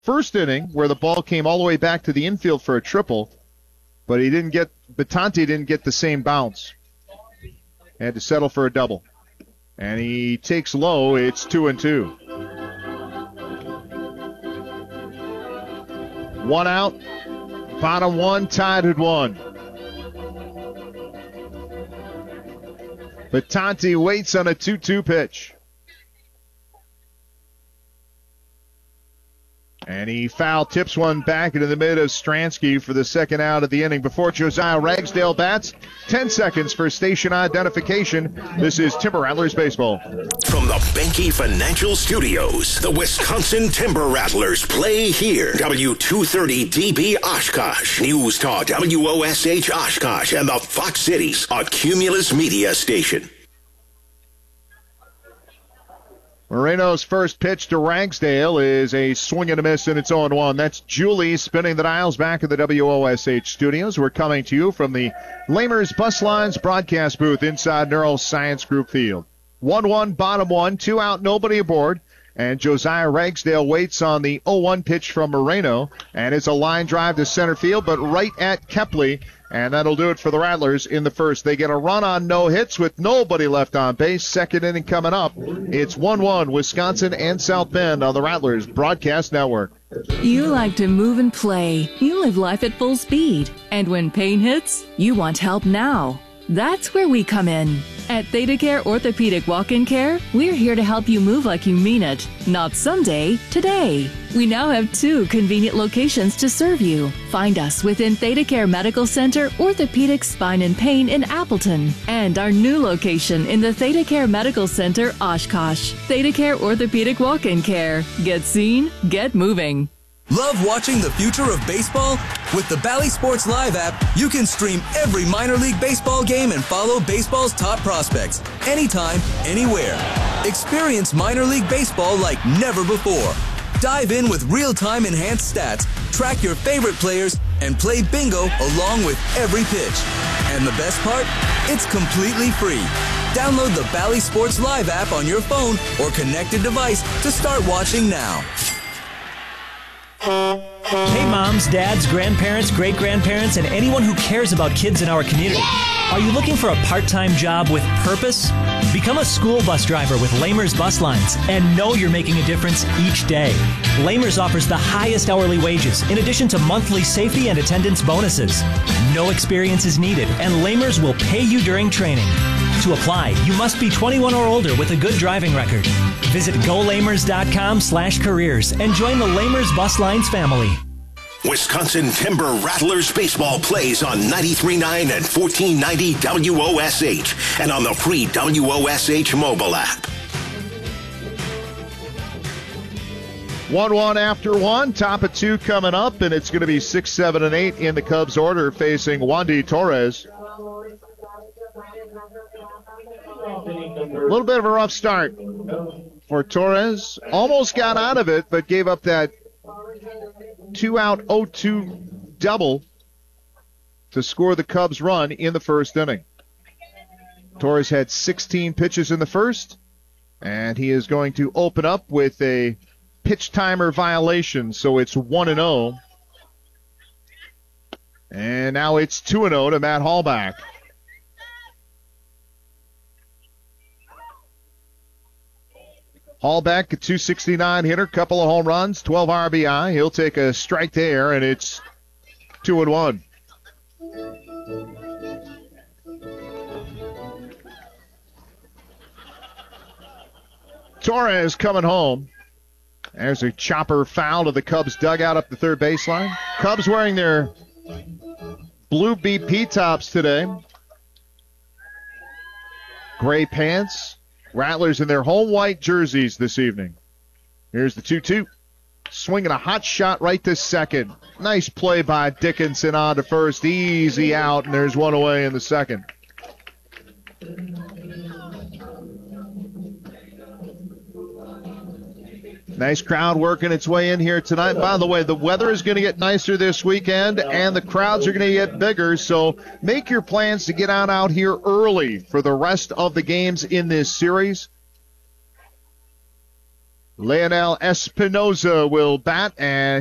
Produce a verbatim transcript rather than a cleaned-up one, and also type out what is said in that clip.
first inning where the ball came all the way back to the infield for a triple, but he didn't get, Batante didn't get the same bounce. Had to settle for a double. And he takes low. It's two and two. One out. Bottom one, tied at one. Batante waits on a two two pitch. And he foul tips one back into the mid of Stransky for the second out of the inning. Before Josiah Ragsdale bats, ten seconds for station identification. This is Timber Rattlers Baseball. From the Benke Financial Studios, the Wisconsin Timber Rattlers play here. W two thirty D B Oshkosh, News Talk W O S H Oshkosh, and the Fox Cities, a Cumulus media station. Moreno's first pitch to Ragsdale is a swing and a miss, and it's oh and one. That's Julie spinning the dials back in the W O S H studios. We're coming to you from the Lamers Bus Lines broadcast booth inside Neuroscience Group Field. one one, bottom one, two out, nobody aboard. And Josiah Ragsdale waits on the oh one pitch from Moreno, and it's a line drive to center field, but right at Kepley. And that'll do it for the Rattlers in the first. They get a run on no hits with nobody left on base. Second inning coming up. It's one one, Wisconsin and South Bend on the Rattlers Broadcast Network. You like to move and play. You live life at full speed. And when pain hits, you want help now. That's where we come in. At ThedaCare Orthopedic Walk-In Care, we're here to help you move like you mean it. Not someday, today. We now have two convenient locations to serve you. Find us within ThedaCare Medical Center, Orthopedic Spine and Pain in Appleton, and our new location in the ThedaCare Medical Center, Oshkosh. ThedaCare Orthopedic Walk-In Care. Get seen, get moving. Love watching the future of baseball? With the Bally Sports Live app, you can stream every minor league baseball game and follow baseball's top prospects anytime, anywhere. Experience minor league baseball like never before. Dive in with real-time enhanced stats, track your favorite players, and play bingo along with every pitch. And the best part? It's completely free. Download the Bally Sports Live app on your phone or connected device to start watching now. Hey moms, dads, grandparents, great-grandparents, and anyone who cares about kids in our community. Are you looking for a part-time job with purpose? Become a school bus driver with Lamers Bus Lines and know you're making a difference each day. Lamers offers the highest hourly wages in addition to monthly safety and attendance bonuses. No experience is needed, and Lamers will pay you during training. To apply, you must be twenty-one or older with a good driving record. Visit golamers.com slash careers and join the Lamers Bus Lines family. Wisconsin Timber Rattlers baseball plays on ninety-three point nine and fourteen ninety W O S H and on the free W O S H mobile app. one one after one, top of two coming up, and it's going to be six, seven, and eight in the Cubs order facing Wandy Torres. A little bit of a rough start for Torres. Almost got out of it, but gave up that two-out oh two double to score the Cubs' run in the first inning. Torres had sixteen pitches in the first, and he is going to open up with a pitch timer violation, so it's one and oh. And now it's two and oh to Matt Hallback. Hallback, a two sixty-nine hitter, couple of home runs, twelve R B I. He'll take a strike there, and it's two and one. Torres coming home. There's a chopper foul to the Cubs dugout up the third baseline. Cubs wearing their blue B P tops today. Gray pants. Rattlers in their home white jerseys this evening. Here's the two two. Swinging a hot shot right to second. Nice play by Dickinson on to first. Easy out, and there's one away in the second. Nice crowd working its way in here tonight. By the way, the weather is going to get nicer this weekend, and the crowds are going to get bigger, so make your plans to get on out here early for the rest of the games in this series. Leonel Espinoza will bat, and